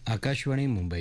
आकाशवाणी मुंबई.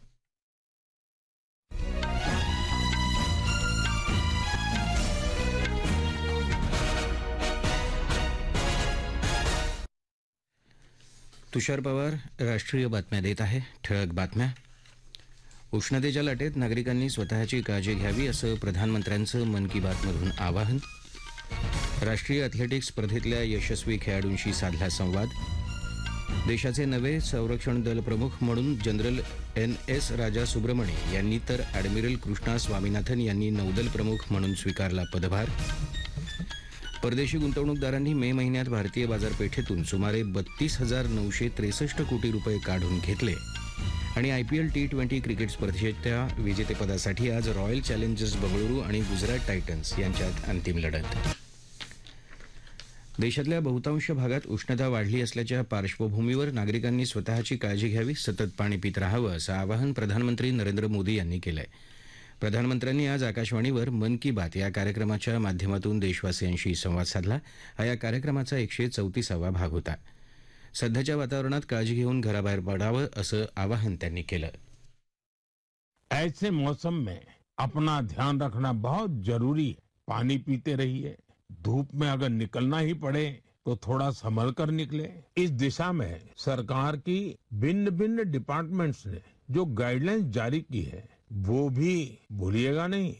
तुषार पवार राष्ट्रीय बातम्या देत आहे. ठळक बातम्या. उष्णतेच्या लाटेत नागरिकांनी स्वतःची काळजी घ्यावी असं प्रधानमंत्र्यांचं मन की बातमधून आवाहन. राष्ट्रीय अॅथलेटिक्स स्पर्धेतल्या यशस्वी खेळाडूंशी साधला संवाद. देशाचे नवे संरक्षण दल प्रमुख म्हणून जनरल NS राजा सुब्रमणी यांनी तर ॲडमिरल कृष्णा स्वामीनाथन यांनी नौदल प्रमुख म्हणून स्वीकारला पदभार. परदेशी गुंतवणूकदारांनी मे महिन्यात भारतीय बाजारपेठेतून सुमारे 32,963 कोटी रुपये काढून घेतले. आणि IPL T20 क्रिकेट स्पर्धेच्या विजेतेपदासाठी आज रॉयल चॅलेंजर्स बंगळुरू आणि गुजरात टायटन्स यांच्यात अंतिम लढत. देशातल्या बहुतांश भागात उष्णता वाढली असल्याच्या पार्श्वभूमीवर नागरिकांनी स्वतःची काळजी घ्यावी, सतत पाणी पित राहावं असं आवाहन प्रधानमंत्री नरेंद्र मोदी यांनी केलं आहे. प्रधानमंत्र्यांनी आज आकाशवाणीवर मन की बात या कार्यक्रमाच्या माध्यमातून देशवासियांशी संवाद साधला. हा या कार्यक्रमाचा 134वा भाग होता. सध्याच्या वातावरणात काळजी घेऊन घराबाहेर पडावं असं आवाहन त्यांनी केलं. ऐसे मौसम में अपना ध्यान रखना बहुत जरूरी है. पानी पीते रहिए. धूप में अगर निकलना ही पड़े तो थोड़ा संभल कर निकले. इस दिशा में सरकार की भिन्न भिन्न डिपार्टमेंट्स ने जो गाइडलाइंस जारी की है वो भी भूलिएगा नहीं.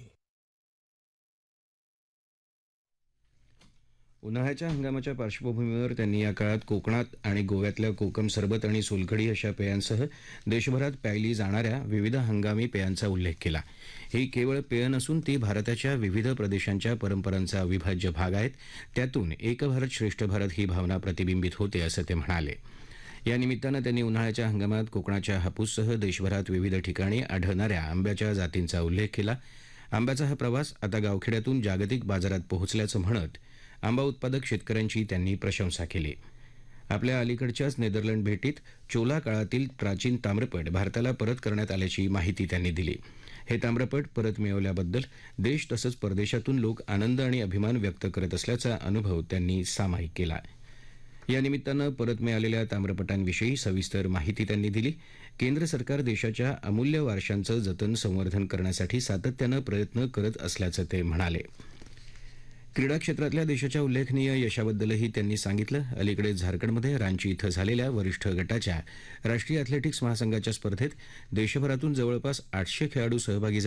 उन्हाळ्याच्या हंगामाच्या पार्श्वभूमीवर त्यांनी या काळात कोकणात आणि गोव्यातल्या कोकम सरबत आणि सोलकढी अशा पेयांसह देशभरात प्यायली जाणाऱ्या विविध हंगामी पेयांचा उल्लेख केला. ही केवळ पेय नसून ती भारताच्या विविध प्रदेशांच्या परंपरांचा अविभाज्य भाग आहेत. त्यातून एक भारत श्रेष्ठ भारत ही भावना प्रतिबिंबित होते असं ते म्हणाले. या निमित्तानं त्यांनी उन्हाळ्याच्या हंगामात कोकणाच्या हापूससह देशभरात विविध ठिकाणी आढळणाऱ्या आंब्याच्या जातींचा उल्लेख केला. आंब्याचा हा प्रवास आता गावखेड्यातून जागतिक बाजारात पोहोचल्याचं म्हणत आंबा उत्पादक शेतकऱ्यांची त्यांनी प्रशंसा केली. आपल्या अलीकडच्याच नेदरलँड भेटीत चोला काळातील प्राचीन ताम्रपट भारताला परत करण्यात आल्याची माहिती त्यांनी दिली. हे ताम्रपट परत मिळवल्याबद्दल देश तसंच परदेशातून लोक आनंद आणि अभिमान व्यक्त करत असल्याचा अनुभव त्यांनी सामायिक केला. या निमित्तानं परत मिळालेल्या ताम्रपटांविषयी सविस्तर माहिती त्यांनी दिली. केंद्र सरकार देशाच्या अमूल्य वारशांचं जतन संवर्धन करण्यासाठी सातत्यानं प्रयत्न करत असल्याचं ते म्हणाले. क्रीडा क्षेत्रातल्या देशाच्या उल्लेखनीय यशाबद्दलही त्यांनी सांगितलं. अलीकडे झारखंडमध्ये रांची इथं झालेल्या वरिष्ठ गटाच्या राष्ट्रीय अॅथलेटिक्स महासंघाच्या स्पर्धेत देशभरातून जवळपास 800 खेळाडू सहभागी